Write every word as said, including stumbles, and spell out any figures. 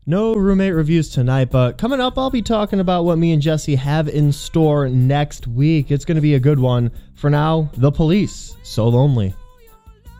No roommate reviews tonight, but coming up, I'll be talking about what me and Jesse have in store next week. It's going to be a good one. For now, The Police, So Lonely.